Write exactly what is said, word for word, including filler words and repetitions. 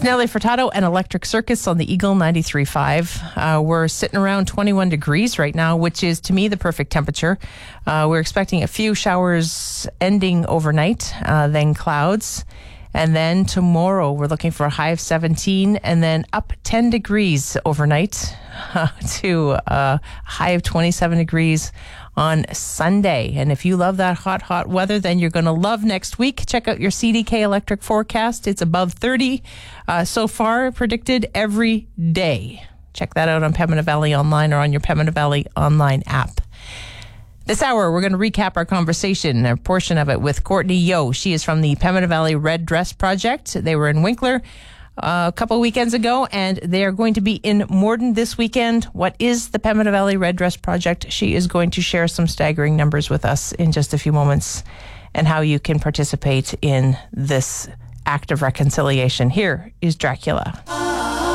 Nelly Furtado and Electric Circus on the Eagle ninety-three point five. Uh, we're sitting around twenty-one degrees right now, which is, to me, the perfect temperature. Uh, we're expecting a few showers ending overnight, uh, then clouds. And then tomorrow, we're looking for a high of seventeen and then up ten degrees overnight uh, to a high of twenty-seven degrees on Sunday. And if you love that hot, hot weather, then you're going to love next week. Check out your C D K Electric forecast. It's above thirty uh, so far, predicted every day. Check that out on Pembina Valley Online or on your Pembina Valley Online app. This hour, we're going to recap our conversation, a portion of it, with Courtney Yeo. She is from the Pembina Valley Red Dress Project. They were in Winkler uh, a couple of weekends ago, and they are going to be in Morden this weekend. What is the Pembina Valley Red Dress Project? She is going to share some staggering numbers with us in just a few moments and how you can participate in this act of reconciliation. Here is Dracula.